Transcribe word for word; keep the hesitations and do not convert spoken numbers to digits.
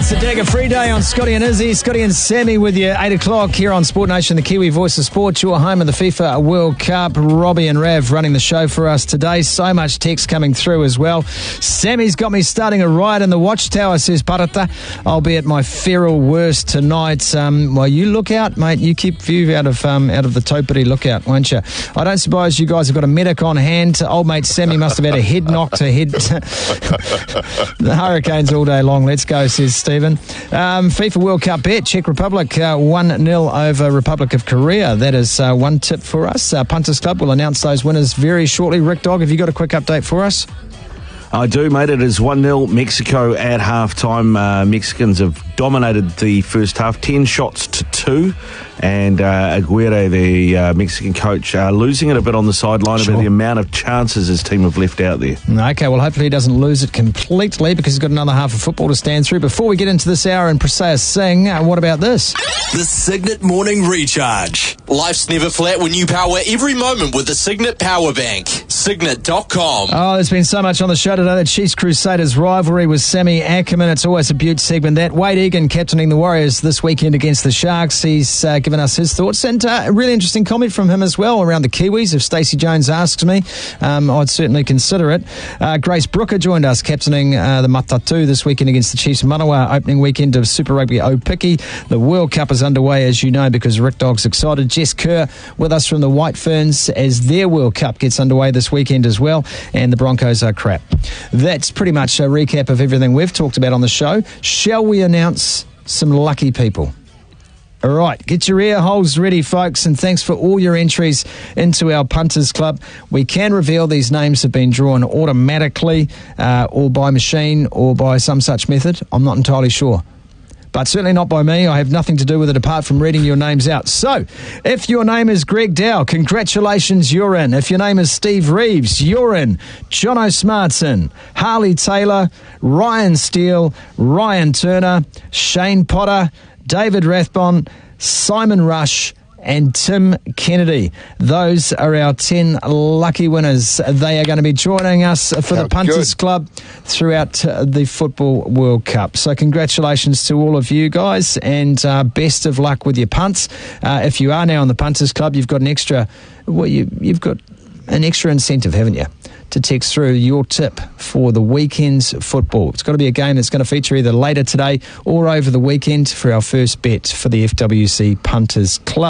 It's a Dagger Free Day on Scotty and Izzy. Scotty and Sammy with you, eight o'clock here on Sport Nation, the Kiwi voice of sport. Your home of the FIFA World Cup. Robbie and Rav running the show for us today. So much text coming through as well. Sammy's got me starting a riot in the Watchtower, says Parata. I'll be at my feral worst tonight. Um, well, you look out, mate. You keep view out of um, out of the Topiri lookout, won't you? I don't suppose you guys have got a medic on hand. Old mate Sammy must have had a head knock to head. The Hurricanes all day long. Let's go, says Stephen. Um, FIFA World Cup bet, Czech Republic uh, one nil over Republic of Korea. That is uh, one tip for us. Uh, Punters Club will announce those winners very shortly. Rick Dog, have you got a quick update for us? I do, mate. It is one nil Mexico at half-time. Uh, Mexicans have dominated the first half, ten shots to two. And uh, Aguirre, the uh, Mexican coach, uh, losing it a bit on the sideline Sure. about the amount of chances his team have left out there. Okay, well, hopefully he doesn't lose it completely because he's got another half of football to stand through. Before we get into this hour and Presea Singh, uh, what about this? The Signet Morning Recharge. Life's never flat when you power every moment with the Signet Power Bank. Signet dot com. Oh, there's been so much on the show today. The Chiefs Crusaders rivalry with Sammy Ackerman. It's always a beaut segment. That Wade Egan captaining the Warriors this weekend against the Sharks. He's uh, given us his thoughts. And uh, a really interesting comment from him as well around the Kiwis. If Stacey Jones asks me, um, I'd certainly consider it. Uh, Grace Brooker joined us captaining uh, the Matatu this weekend against the Chiefs of Manawa. Opening weekend of Super Rugby Opiki. The World Cup is underway, as you know, because Rick Dog's excited. Jess Kerr with us from the White Ferns as their World Cup gets underway this weekend as well. And the Broncos are crap. That's pretty much a recap of everything we've talked about on the show. Shall we announce some lucky people? All right, get your ear holes ready, folks, and thanks for all your entries into our Punters Club. We can reveal these names have been drawn automatically uh, or by machine or by some such method. I'm not entirely sure. But certainly not by me. I have nothing to do with it apart from reading your names out. So, if your name is Greg Dow, congratulations, you're in. If your name is Steve Reeves, you're in. Jono Smartson, Harley Taylor, Ryan Steele, Ryan Turner, Shane Potter, David Rathbone, Simon Rush, and Tim Kennedy. Those are our ten lucky winners. They are going to be joining us for How the Punters good. Club throughout uh, the Football World Cup. So congratulations to all of you guys, and uh, best of luck with your punts. Uh, if you are now on the Punters Club, you've got an extra, well, you, you've got an extra incentive, haven't you, to text through your tip for the weekend's football. It's got to be a game that's going to feature either later today or over the weekend for our first bet for the F W C Punters Club.